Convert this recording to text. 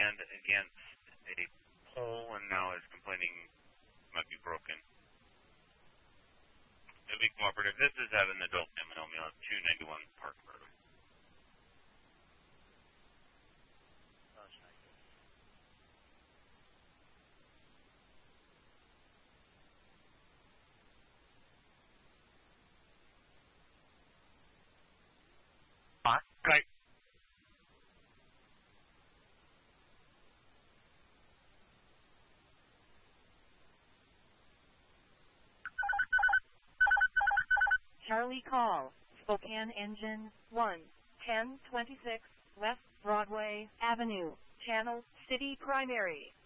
hand against a pole and now is complaining it might be broken. Moving cooperative, this is Evan, adult Menominee on 291 Park Road. Great. Charlie call, Spokane Engine 1, 1026 West Broadway Avenue, Channel City Primary.